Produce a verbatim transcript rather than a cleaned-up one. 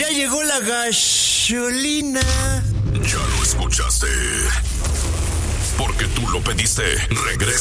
Ya llegó la gasolina. Ya lo escuchaste. Porque tú lo pediste. Regresa